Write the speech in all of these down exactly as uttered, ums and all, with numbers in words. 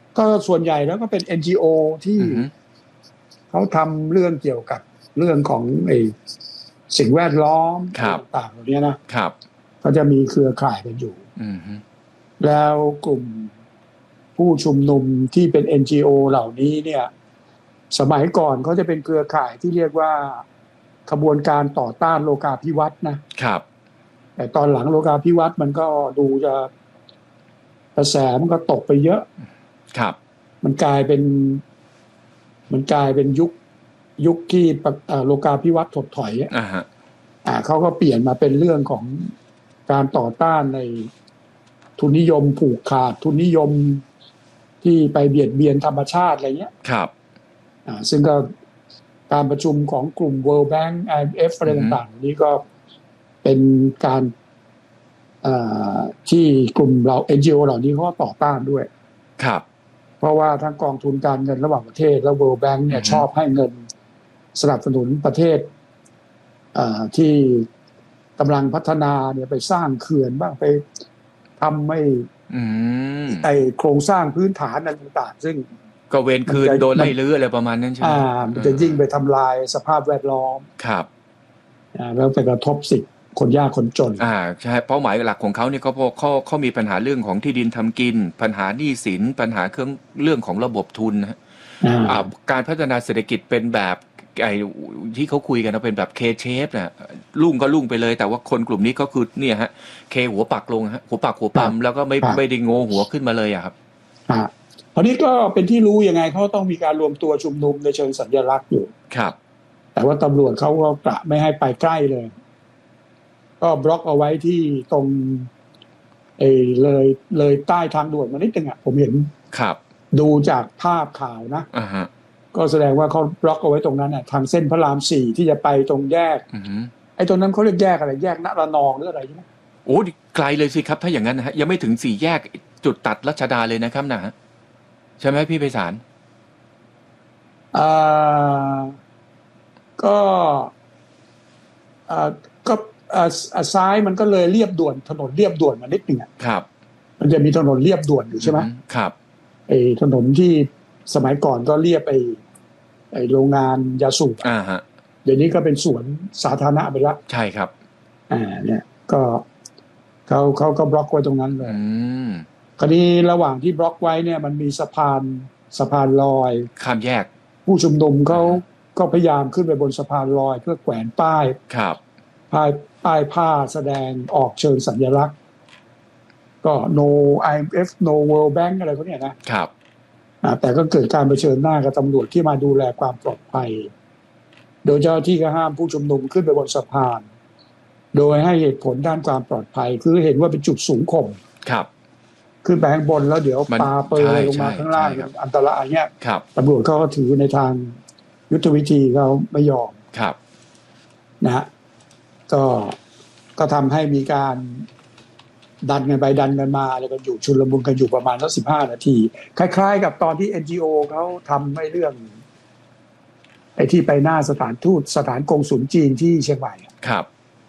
ก็ส่วนใหญ่แล้วก็เป็น เอ็น จี โอ ที่เขาทำเรื่องเกี่ยวกับเรื่องของไอ้สิ่งแวดล้อมต่างๆเหล่านี้นะครับก็จะมีเครือข่ายกันอยู่แล้วกลุ่มผู้ชุมนุมที่เป็น เอ็น จี โอ เหล่านี้เนี่ยสมัยก่อนเขาจะเป็นเครือข่ายที่เรียกว่าขบวนการต่อต้านโลกาภิวัตน์นะครับแต่ตอนหลังโลกาภิวัตน์มันก็ดูจะกระแสมันก็ตกไปเยอะครับมันกลายเป็นมันกลายเป็นยุคยุคที่โลกาภิวัตน์ถดถอยอ่าฮะอ่าเขาก็เปลี่ยนมาเป็นเรื่องของการต่อต้านในทุนนิยมผูกขาดทุนนิยมที่ไปเบียดเบียนธรรมชาติอะไรเงี้ยครับอ่าซึ่งก็การประชุมของกลุ่ม World Bank ไอ เอ็ม เอฟ อะไรต่างๆนี้ก็เป็นการอ่าที่กลุ่มเรา เอ็น จี โอ เหล่านี้เขาก็ต่อต้านด้วยครับเพราะว่าทั้งกองทุนการเงินระหว่างประเทศและ World Bank เนี่ยชอบให้เงินสนับสนุนประเทศอ่าที่กำลังพัฒนาเนี่ยไปสร้างเขื่อนบ้างไปทำไม่ไอโครงสร้างพื้นฐานอะไรต่างๆซึ่งก็เวรคืนโดนไล่ลื้ออะไรประมาณนั้นใช่ไหมอ่ามันจะยิ่งไปทำลายสภาพแวดล้อมครับอ่าแล้วไปกระทบสิทธิคนยากคนจนอ่าใช่เป้าหมายหลักของเขาเนี่ยเขาเขาเขามีปัญหาเรื่องของที่ดินทำกินปัญหาหนี้สินปัญหาเครื่องเรื่องของระบบทุนนะอ่าการพัฒนาเศรษฐกิจเป็นแบบไอ้ที่เขาคุยกันนะเป็นแบบ K shape นะลุ่งก็ลุ่งไปเลยแต่ว่าคนกลุ่มนี้ก็คือเนี่ยฮะ K หัวปักลงฮะหัวปักหัวปั๊มแล้วก็ไม่ไม่ได้โงหัวขึ้นมาเลยอ่ะครับอ่าคราวนี้ก็เป็นที่รู้ยังไงเขาต้องมีการรวมตัวชุมนุมในเชิงสัญลักษณ์อยู่ครับแต่ว่าตำรวจเขาก็กะไม่ให้ไปใกล้เลยก็บล็อกเอาไว้ที่ตรงเอเลยเลยใต้ทางด่วนมานิดนึงอ่ะผมเห็นครับดูจากภาพข่าวนะอ่าฮะก็แสดงว่าเขาบล็อกเอาไว้ตรงนั้นน่ะทางเส้นพระรามสี่ที่จะไปตรงแยกไอ้ตรงนั้นเขาเรียกแยกอะไรแยกณระนองหรืออะไรใช่ไหมโอ้ไกลเลยสิครับถ้าอย่างนั้นนะฮะยังไม่ถึงสี่แยกจุดตัดรัชดาเลยนะครับนะใช่ไหมพี่ไพศาลอ่าก็อ่าก็อ่าซ้ายมันก็เลยเรียบด่วนถนนเรียบด่วนมานิดนึงอ่ะครับมันจะมีถนนเรียบด่วนอยู่ใช่ไหมครับไอ้ถนนที่สมัยก่อนก็เรียบไอ้ไอ้โรงงานยาสูบอ่าฮะเดี๋ยวนี้ก็เป็นสวนสาธารณะไปแล้วใช่ครับอ่าเนี่ยก็เขาเขาก็บล็อกไว้ตรงนั้นเลยอืมคราวนี้ระหว่างที่บล็อกไว้เนี่ยมันมีสะพานสะพานลอยข้ามแยกผู้ชุมนุมเขาก็พยายามขึ้นไปบนสะพานลอยเพื่อแขวนป้ายครับป้ายป้ายผ้าแสดงออกเชิงสัญลักษณ์ก็ no ไอ เอ็ม เอฟ no World Bank อะไรพวกนี้นะครับแต่ก็เกิดการเผชิญหน้ากับตำรวจที่มาดูแลความปลอดภัยโดยเจ้าหน้าที่ก็ห้ามผู้ชุมนุมขึ้นไปบนสะพานโดยให้เหตุผลด้านความปลอดภัยคือเห็นว่าเป็นจุดสูงข่มครับขึ้นไปข้างบนแล้วเดี๋ยวปาเปยลงมาข้างล่างอันตรายเนี่ยตำรวจเขาก็ถือในทางยุทธวิธีเขาไม่ยอมครับนะฮะก็ก็ทำให้มีการดันกันไปดันกันมาแล้วก็อยู่ชุลมุนกันอยู่ประมาณสักสิบห้านาทีคล้ายๆกับตอนที่ เอ็น จี โอ เขาทำให้เรื่องไอ้ที่ไปหน้าสถานทูตสถานกงสุลจีนที่เชียงใหม่ครับ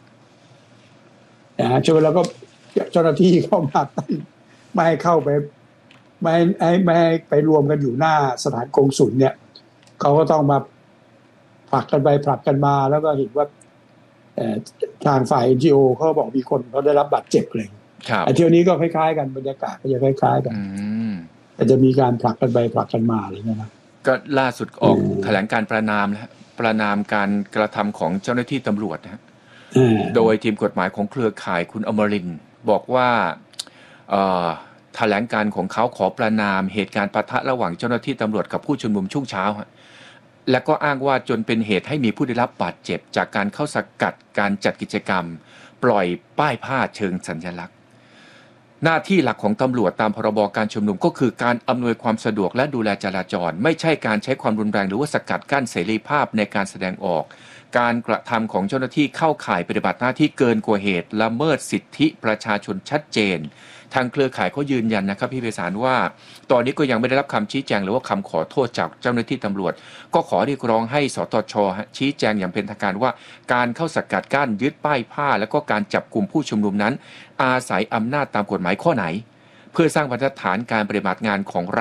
นะฮะจนแล้วก็เจ้าหน้าที่เข้ามาไม่ให้เข้าไปไม่ให้ไม่ให้ไปรวมกันอยู่หน้าสถานกงสุลเนี่ยเขาก็ต้องมาผลักกันไปผลักกันมาแล้วก็เห็นว่าทางฝ่าย เอ็น จี โอ เขาบอกมีคนเขาได้รับบาดเจ็บเลยไอ้เที่ยวนี้ก็คล้ายๆกันบรรยากาศก็จะคล้ายๆกันแต่จะมีการผลักกันไปผลักกันมาอะไรเงี้ยนะก็ล่าสุดออกแถลงการประณามแล้วประณามการกระทำของเจ้าหน้าที่ตำรวจนะฮะโดยทีมกฎหมายของเครือข่ายคุณอมรินทร์บอกว่าแถลงการของเขาขอประณามเหตุการณ์ปะทะระหว่างเจ้าหน้าที่ตำรวจกับผู้ชุมนุมช่วงเช้าและก็อ้างว่าจนเป็นเหตุให้มีผู้ได้รับบาดเจ็บจากการเข้าสกัดการจัดกิจกรรมปล่อยป้ายผ้าเชิงสัญลักษณ์หน้าที่หลักของตำรวจตามพรบการชุมนุมก็คือการอำนวยความสะดวกและดูแลจราจรไม่ใช่การใช้ความรุนแรงหรือว่าสกัดกั้นเสรีภาพในการแสดงออกการกระทำของเจ้าหน้าที่เข้าข่ายปฏิบัติหน้าที่เกินกว่าเหตุละเมิดสิทธิประชาชนชัดเจนทางเครือข่ายเขายืนยันนะครับพี่ไพศาลว่าตอนนี้ก็ยังไม่ได้รับคำชี้แจงหรือว่าคำขอโทษจากเจ้าหน้าที่ตำรวจก็ขอเรียกร้องให้สตช.ชี้แจงอย่างเป็นทางการว่าการเข้าสกัดกั้นยึดป้ายผ้าและก็การจับกลุ่มผู้ชุมนุมนั้นอาศัยอำนาจตามกฎหมายข้อไหนเพื่อสร้างบรรทัดฐานการปฏิบัติงานของ